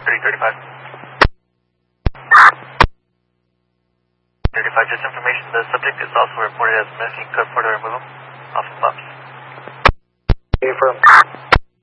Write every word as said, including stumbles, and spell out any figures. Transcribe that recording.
thirty thirty-five. thirty-five, just information, the subject is also reported as missing. Code for to remove him off the bus.